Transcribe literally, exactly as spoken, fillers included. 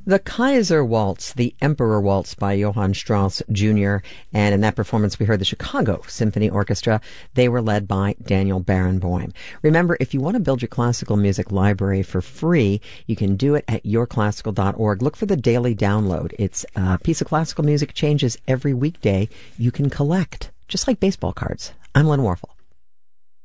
The Kaiser Waltz, the Emperor Waltz by Johann Strauss Junior And in that performance, we heard the Chicago Symphony Orchestra. They were led by Daniel Barenboim. Remember, if you want to build your classical music library for free, you can do it at your classical dot org. Look for the daily download. It's a piece of classical music, changes every weekday. You can collect, just like baseball cards. I'm Len Warfel.